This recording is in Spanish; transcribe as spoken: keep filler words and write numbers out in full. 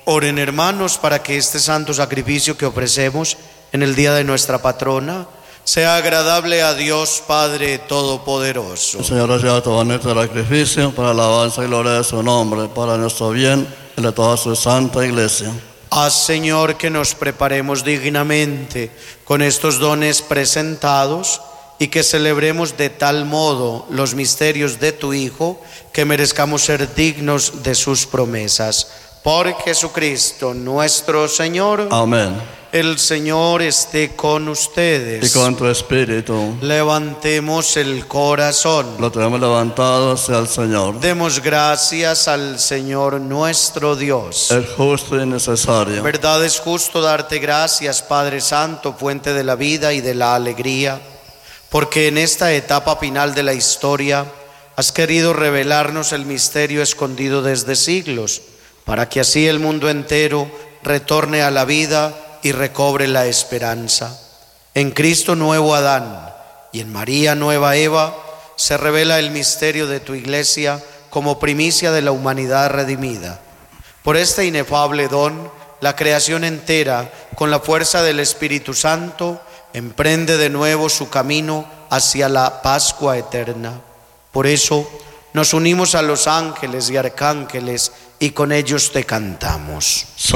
Oren, hermanos, para que este santo sacrificio que ofrecemos en el día de nuestra patrona sea agradable a Dios Padre Todopoderoso. El Señor reciba todo nuestro sacrificio para la alabanza y gloria de su nombre, para nuestro bien y de toda su santa iglesia. Haz, Señor, que nos preparemos dignamente con estos dones presentados y que celebremos de tal modo los misterios de tu Hijo que merezcamos ser dignos de sus promesas. Por Jesucristo nuestro Señor. Amén. El Señor esté con ustedes. Y con tu espíritu. Levantemos el corazón. Lo tenemos levantado hacia el Señor. Demos gracias al Señor nuestro Dios. Es justo y necesario. Verdad es justo darte gracias, Padre Santo, fuente de la vida y de la alegría, porque en esta etapa final de la historia has querido revelarnos el misterio escondido desde siglos, para que así el mundo entero retorne a la vida y recobre la esperanza. En Cristo nuevo Adán y en María nueva Eva se revela el misterio de tu iglesia como primicia de la humanidad redimida. Por este inefable don, la creación entera, con la fuerza del Espíritu Santo, emprende de nuevo su camino hacia la Pascua eterna. Por eso nos unimos a los ángeles y arcángeles y con ellos te cantamos.